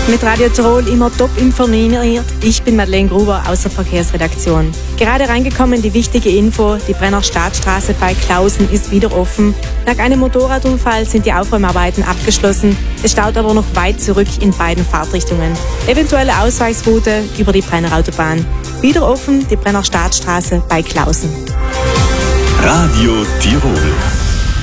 Mit Radio Tirol immer top informiert. Ich bin Madeleine Gruber aus der Verkehrsredaktion. Gerade reingekommen die wichtige Info, die Brenner Staatsstraße bei Klausen ist wieder offen. Nach einem Motorradunfall sind die Aufräumarbeiten abgeschlossen. Es staut aber noch weit zurück in beiden Fahrtrichtungen. Eventuelle Ausweichsroute über die Brenner Autobahn. Wieder offen die Brenner Staatsstraße bei Klausen. Radio Tirol.